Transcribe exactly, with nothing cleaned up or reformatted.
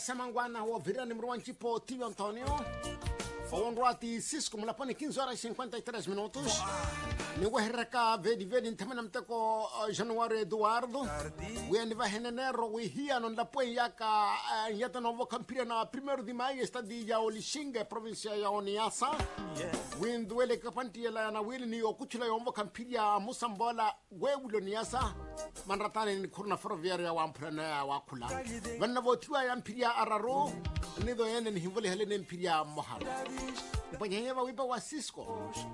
Samangwana wa virani mruanchipo Tio Antonio Fawonruati Cisco mulaponi quinze horas e cinquenta e três minutos. Ninguém herraka vedi vedi ntamana mteko Januário Eduardo. Wende vai henenero we hia non la poi yaka yata novo campira na primeiro de maio está de Yaolishinga província ya Oniasa. Windu wele kapanti la na wili ni okuchula yombo campira Musambola wewulo niasa. Manratane ni kurna ferroviaria wa amprana wa kula. Vanna votiwa ya mpiria araro nido yene ni himvole helene mpiria mohara. Upanyanya wa wipa wa Cisco.